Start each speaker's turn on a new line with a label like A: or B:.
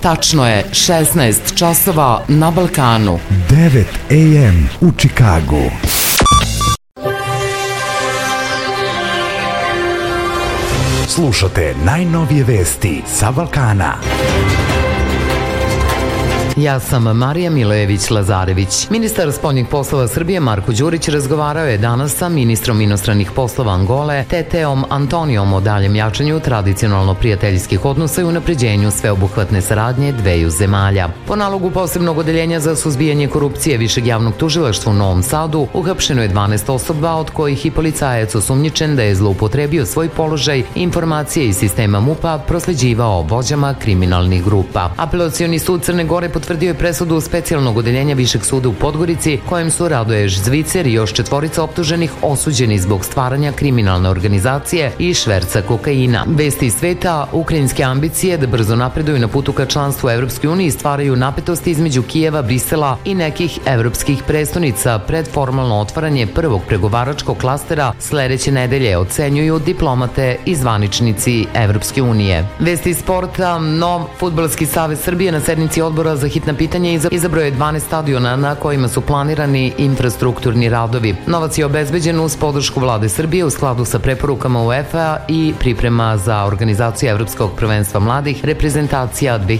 A: Tačno je 16 časova na Balkanu.
B: 9 AM u Čikagu. Slušate najnovije vesti sa Balkana.
A: Ja sam Marija Milojević-Lazarević. Ministar spoljnih poslova Srbije Marko Đurić razgovarao je danas sa ministrom inostranih poslova Angole Teteom Antonijom o daljem jačanju tradicionalno prijateljskih odnosa i unapređenju sveobuhvatne saradnje dveju zemalja. Po nalogu posebnog odeljenja za suzbijanje korupcije Višeg javnog tužilaštva u Novom Sadu uhapšeno je 12 osoba, od kojih i policajac osumnjičen da je zloupotrebio svoj položaj i informacije iz sistema MUP-a prosleđivao vođama kriminalnih grupa. Apelacioni sud Crne Gore potvrdio je presudu specijalnog odeljenja Višeg suda u Podgorici, kojem su Radoje Zvicer i još 4 optuženih osuđeni zbog stvaranja kriminalne organizacije i šverca kokaina. Vesti iz sveta: ukrajinske ambicije da brzo napreduju na putu ka članstvu Evropskoj uniji stvaraju napetosti između Kijeva, Brisela i nekih evropskih prestonica pred formalno otvaranje prvog pregovaračkog klastera sledeće nedelje, ocenjuju diplomate i zvaničnici Evropske unije. Vesti iz sporta: nov Fudbalski savez Srbije na sednici odbora za hitna pitanja izabrao je 12 stadiona na kojima su planirani infrastrukturni radovi. Novac je obezbeđen uz podršku vlade Srbije u skladu sa preporukama UEFA i priprema za organizaciju Evropskog prvenstva mladih reprezentacija